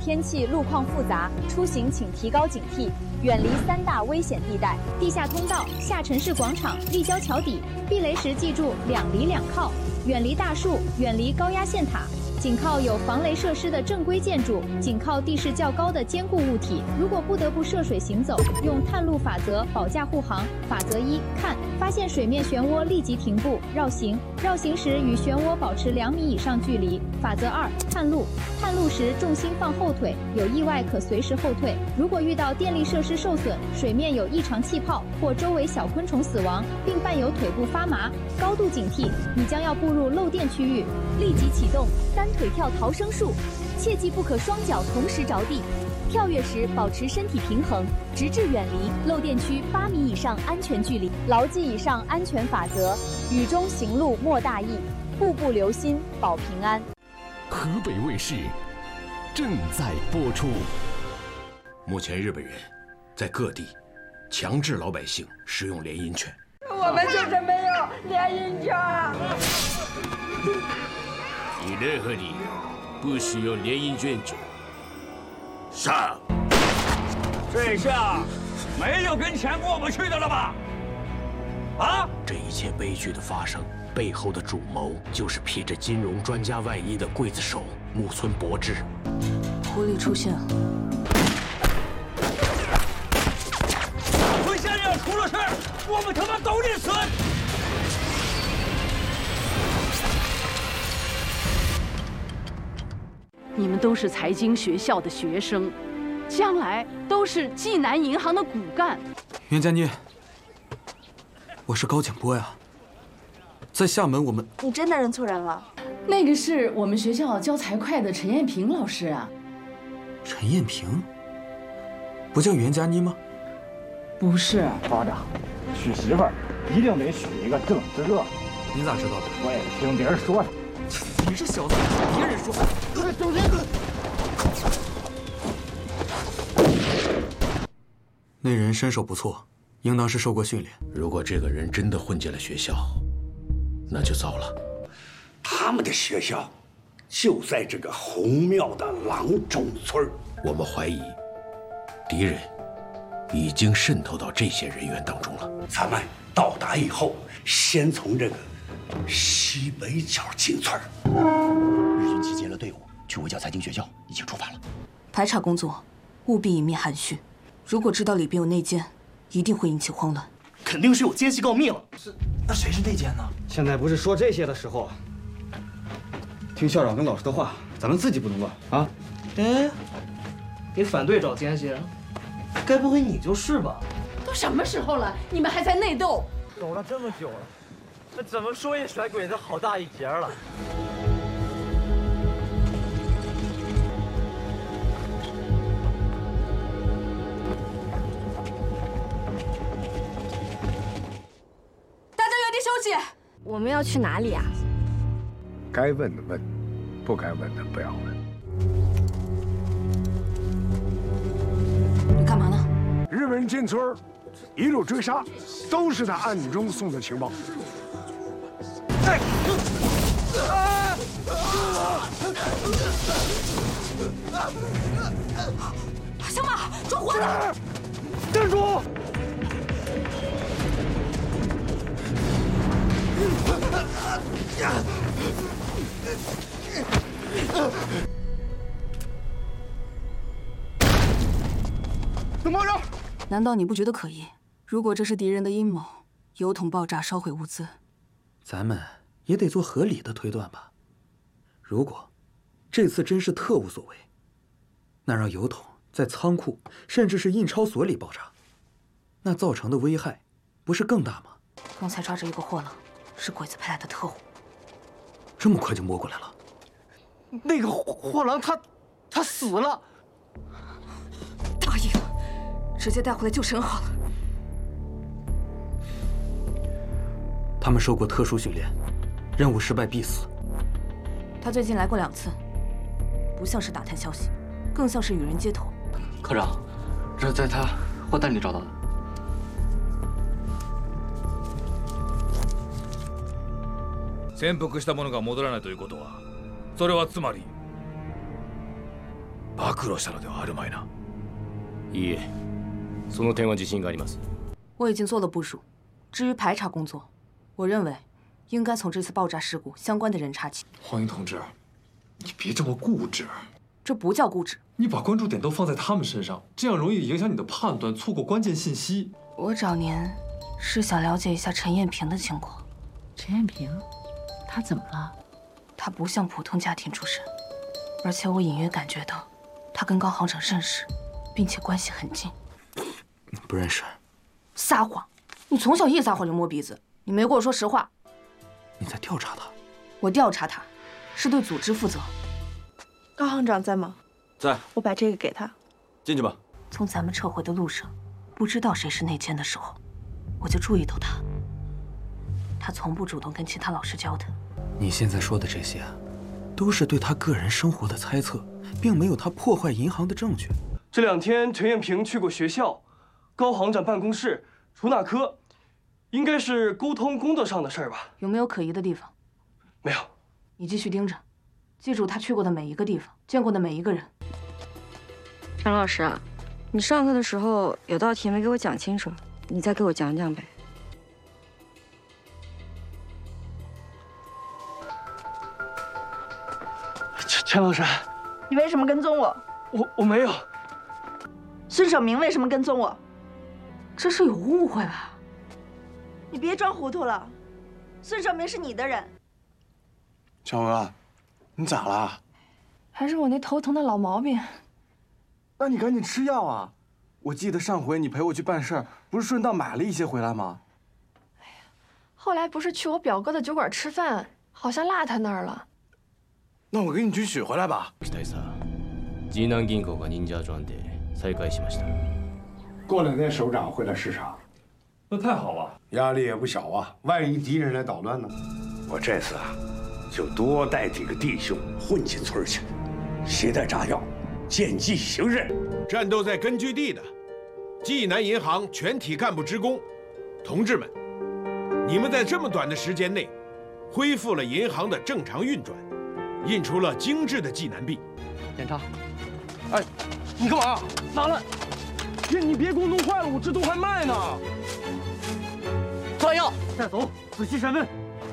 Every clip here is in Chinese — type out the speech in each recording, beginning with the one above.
天气路况复杂，出行请提高警惕，远离3大危险地带：地下通道、下沉式广场、立交桥底。避雷时记住2离2靠，远离大树，远离高压线塔。紧靠有防雷设施的正规建筑，紧靠地势较高的坚固物体。如果不得不涉水行走，用探路法则保驾护航。法则1：看，发现水面漩涡立即停步绕行，绕行时与漩涡保持2米以上距离。法则2：探路，探路时重心放后腿，有意外可随时后退。如果遇到电力设施受损，水面有异常气泡或周围小昆虫死亡，并伴有腿部发麻，高度警惕，你将要步入漏电区域，立即启动3腿跳逃生术，切记不可双脚同时着地。跳跃时保持身体平衡，直至远离漏电区8米以上安全距离。牢记以上安全法则，雨中行路莫大意，步步留心保平安。 河北卫视正在播出。 目前日本人在各地强制老百姓使用联姻权， 我们就是没有联姻权。 你任何理由不使用联姻券者，上。 这下没有跟钱过不去的了吧？啊！ 这一切悲剧的发生背后的主谋，就是披着金融专家外衣的刽子手木村博志。 狐狸出现了。 村先生出了事，我们他妈都得死！ 你们都是财经学校的学生，将来都是济南银行的骨干。 袁佳妮，我是高景波呀，在厦门我们…… 你真的认错人了？ 那个是我们学校教财会的陈艳萍老师啊。 陈艳萍？不叫袁佳妮吗？ 不是。 校长，娶媳妇儿一定得娶一个政治热。 你咋知道的？ 我也是听别人说的。 你这小子，别人说。那人身手不错，应当是受过训练。 如果这个人真的混进了学校，那就糟了。 他们的学校就在这个红庙的郎中村。 我们怀疑，敌人已经渗透到这些人员当中了。 咱们到达以后，先从这个西北角进村。 日军集结了队伍，去围剿财经学校，已经出发了。 排查工作务必隐秘含蓄，如果知道里边有内奸，一定会引起慌乱。 肯定是有奸细告密了。 那谁是内奸呢？现在不是说这些的时候。听校长跟老师的话，咱们自己不能乱啊！ 哎，你反对找奸细，该不会你就是吧？ 都什么时候了，你们还在内斗？ 走了这么久了，那怎么说也甩鬼子好大一截了。 大家原地休息。 我们要去哪里啊？ 该问的问，不该问的不要问。 你干嘛呢？ 日本人进村，一路追杀，都是他暗中送的情报。 小马，抓活的！ 站住！ 怎么回事？难道你不觉得可疑？如果这是敌人的阴谋，油桶爆炸烧毁物资， 咱们也得做合理的推断吧。如果这次真是特务所为，那让油桶在仓库甚至是印钞所里爆炸，那造成的危害不是更大吗？ 刚才抓着一个货郎，是鬼子派来的特务。 这么快就摸过来了？ 那个货郎他死了。 答应了，直接带回来就审好了。 他们受过特殊训练，任务失败必死。 他最近来过2次，不像是打探消息，更像是与人接头。 科长，这是在他货袋里找到的。 潜伏したものが戻らないということは、それはつまり暴露したのではあるまいな。 いいえ、その点は自信があります。 我已经做了部署，至于排查工作，我认为应该从这次爆炸事故相关的人查起。 黄英同志，你别这么固执。 这不叫固执。 你把关注点都放在他们身上，这样容易影响你的判断，错过关键信息。 我找您是想了解一下陈艳萍的情况。 陈艳萍，她怎么了？ 她不像普通家庭出身，而且我隐约感觉到，她跟高行长认识，并且关系很近。 不认识。 撒谎！你从小一撒谎就摸鼻子，你没跟我说实话。 你在调查他？ 我调查他，是对组织负责。 高行长在吗？ 在。 我把这个给他。 进去吧。 从咱们撤回的路上，不知道谁是内奸的时候，我就注意到他。他从不主动跟其他老师交谈。 你现在说的这些，都是对他个人生活的猜测，并没有他破坏银行的证据。 这2天陈艳萍去过学校、高行长办公室、出纳科，应该是沟通工作上的事儿吧？ 有没有可疑的地方？ 没有。 你继续盯着，记住他去过的每一个地方，见过的每一个人。 陈老师，你上课的时候有道题没给我讲清楚，你再给我讲讲呗。 陈老师， 你为什么跟踪我？ 我没有。 孙守明为什么跟踪我？ 这是有误会吧？ 你别装糊涂了，孙守明是你的人。 小娥，你咋了？ 还是我那头疼的老毛病。 那你赶紧吃药啊！我记得上回你陪我去办事儿，不是顺道买了一些回来吗？ 后来不是去我表哥的酒馆吃饭，好像落他那儿了。 那我给你去取回来吧。 济南銀行が忍者专で再開しました。 过2天首长会来视察， 那太好了， 压力也不小啊。万一敌人来捣乱呢？ 我这次啊，就多带几个弟兄混进村去，携带炸药，见机行任。 战斗在根据地的济南银行全体干部职工，同志们，你们在这么短的时间内，恢复了银行的正常运转，印出了精致的济南币。 检查。哎，你干嘛？拿来！你别给我弄坏了，我这都还卖呢。 抓药，带走，仔细审问。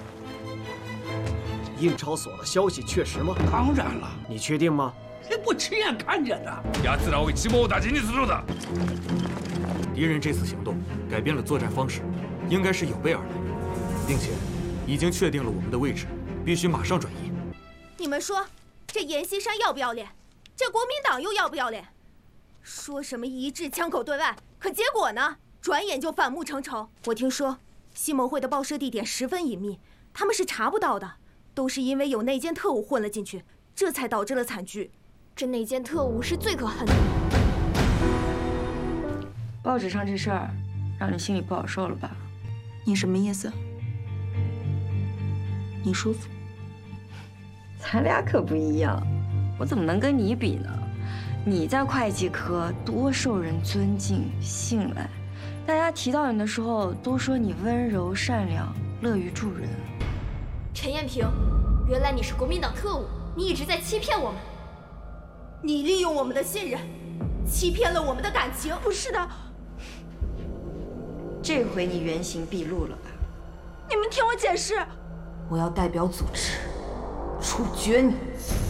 印钞所的消息确实吗？ 当然了。 你确定吗？ 我亲眼看见的。 奴らを一網打尽にする的。 敌人这次行动改变了作战方式，应该是有备而来，并且已经确定了我们的位置，必须马上转移。 你们说，这阎锡山要不要脸？这国民党又要不要脸？说什么一致枪口对外，可结果呢？转眼就反目成仇。我听说西盟会的报社地点十分隐秘，他们是查不到的，都是因为有内奸特务混了进去，这才导致了惨剧。 这内奸特务是最可恨的。报纸上这事儿，让你心里不好受了吧？ 你什么意思？你舒服？ 咱俩可不一样，我怎么能跟你比呢？你在会计科多受人尊敬信赖，大家提到你的时候都说你温柔善良，乐于助人。 陈艳萍，原来你是国民党特务，你一直在欺骗我们，你利用我们的信任，欺骗了我们的感情。 不是的， 这回你原形毕露了吧？ 你们听我解释。 我要代表组织处决你。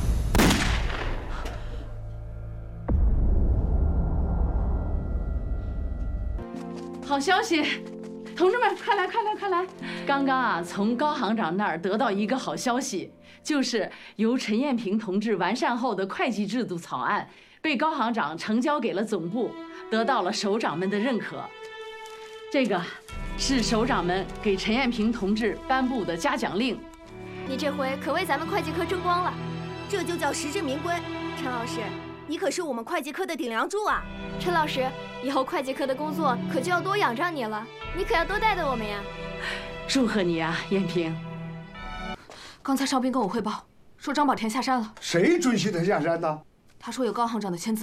好消息，同志们，快来快来快来！刚刚啊，从高行长那儿得到一个好消息，就是由陈艳萍同志完善后的会计制度草案被高行长呈交给了总部，得到了首长们的认可。这个是首长们给陈艳萍同志颁布的嘉奖令。 你这回可为咱们会计科争光了，这就叫实至名归。陈老师，你可是我们会计科的顶梁柱啊！ 陈老师，以后会计科的工作可就要多仰仗你了，你可要多带带我们呀！ 祝贺你啊，艳萍！ 刚才哨兵跟我汇报，说张宝田下山了。 谁准许他下山的？ 他说有高行长的签字。